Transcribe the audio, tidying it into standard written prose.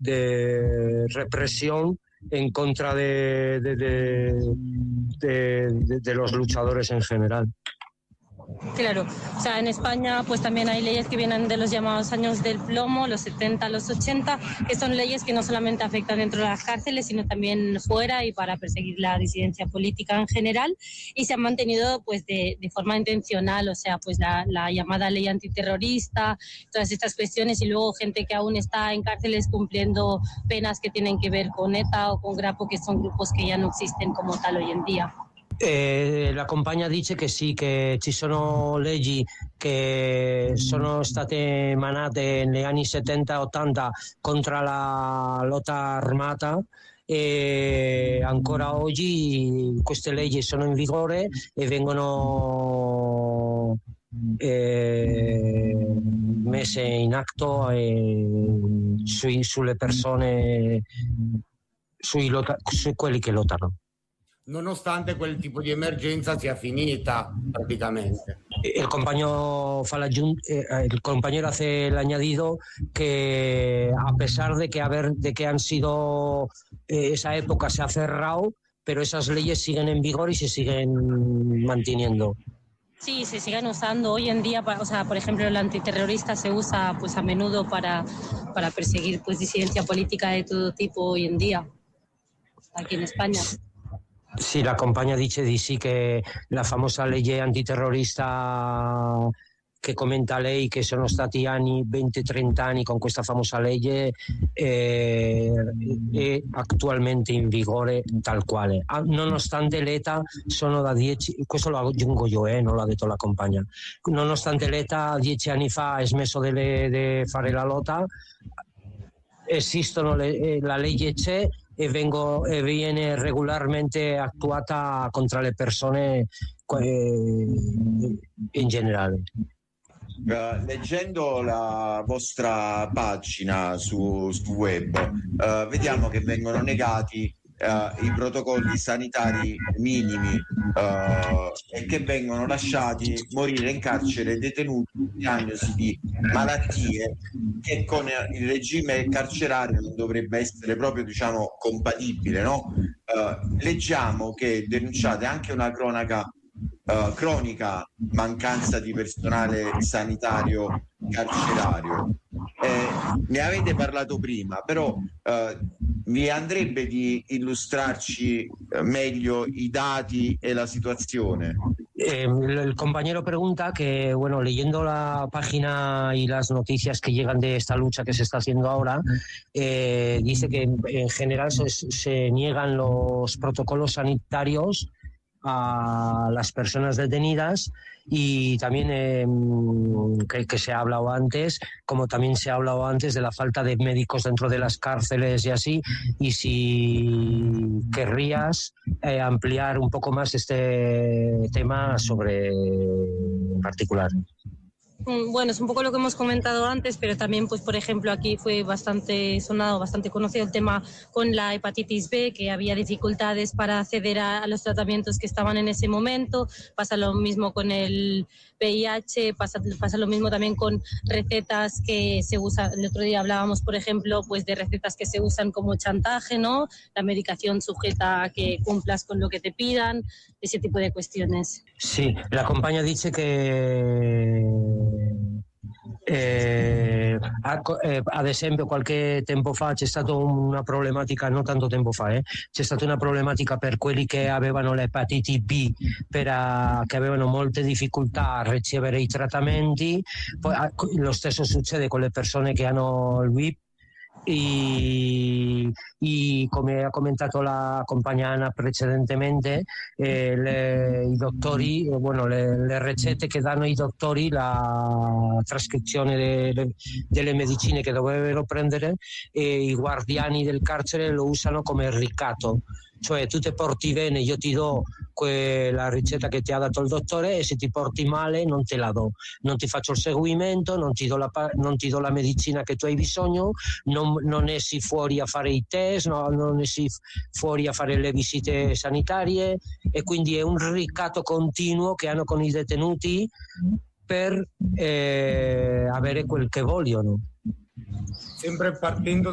represión en contra de los luchadores en general. Claro, o sea, en España pues también hay leyes que vienen de los llamados años del plomo, los 70, los 80, que son leyes que no solamente afectan dentro de las cárceles, sino también fuera y para perseguir la disidencia política en general, y se han mantenido pues de forma intencional, o sea, pues la llamada ley antiterrorista, todas estas cuestiones, y luego gente que aún está en cárceles cumpliendo penas que tienen que ver con ETA o con Grapo, che sono gruppi che ya non esistono come tal hoy en día. La compagna dice che sì, che ci sono leggi che sono state emanate negli anni 70-80 contro la lotta armata, e ancora oggi queste leggi sono in vigore e vengono messe in atto sulle persone, su quelli che lottano. Nonostante quel tipo di emergenza sia finita praticamente. El compañero hace el añadido que a pesar de que han sido esa época se ha cerrado, pero esas leyes siguen en vigor y se siguen manteniendo. Sí, se siguen usando hoy en día, o sea, por ejemplo, el antiterrorista se usa pues a menudo para perseguir pues disidencia política de todo tipo hoy en día aquí en España. Sì, la compagna dice di sì, che la famosa legge antiterrorista che commenta lei, che sono stati anni 20-30 anni con questa famosa legge, è attualmente in vigore tal quale. Nonostante l'ETA sono da 10, questo lo aggiungo io, non l'ha detto la compagna, nonostante l'ETA 10 anni fa ha smesso di fare la lotta, esistono la legge c'è e viene regolarmente attuata contro le persone in generale. Leggendo la vostra pagina su web, vediamo che vengono negati i protocolli sanitari minimi e che vengono lasciati morire in carcere detenuti con diagnosi di malattie che con il regime carcerario non dovrebbe essere proprio, diciamo, compatibile, no? Leggiamo che denunciate anche una cronica mancanza di personale sanitario carcerario. Ne avete parlato prima, però vi andrebbe di illustrarci meglio i dati e la situazione? El compañero pregunta que, bueno, leyendo la página y las noticias que llegan de esta lucha que se está haciendo ahora, dice que en general se niegan los protocolos sanitarios a las personas detenidas, y también que se ha hablado antes, como también se ha hablado antes de la falta de médicos dentro de las cárceles y así, y si querrías ampliar un poco más este tema sobre en particular. Bueno, es un poco lo que hemos comentado antes, pero también, pues por ejemplo, aquí fue bastante sonado, bastante conocido el tema con la hepatitis B, que había dificultades para acceder a los tratamientos que estaban en ese momento. Pasa lo mismo con el VIH, pasa lo mismo también con recetas que se usan. El otro día hablábamos, por ejemplo, pues de recetas que se usan como chantaje, ¿no? La medicación sujeta a que cumplas con lo que te pidan, ese tipo de cuestiones. Sí, la compagna dice che ad esempio qualche tempo fa c'è stata una problematica, non tanto tempo fa, c'è stata una problematica per quelli che avevano l'epatite B, che avevano molte difficoltà a ricevere i trattamenti. Poi lo stesso succede con le persone che hanno il VIP, y come ha commentato la compagna Anna precedentemente, i dottori, bueno, le ricette che danno i dottori, la trascrizione delle medicine che dovrebbero prendere, e i guardiani del carcere lo usano come ricatto, cioè tu ti porti bene, io ti do la ricetta che ti ha dato il dottore, e se ti porti male non te la do, non ti faccio il seguimento, non ti do la medicina che tu hai bisogno, non esci fuori a fare i test, non esci fuori a fare le visite sanitarie, e quindi è un ricatto continuo che hanno con i detenuti per avere quel che vogliono. Sempre partendo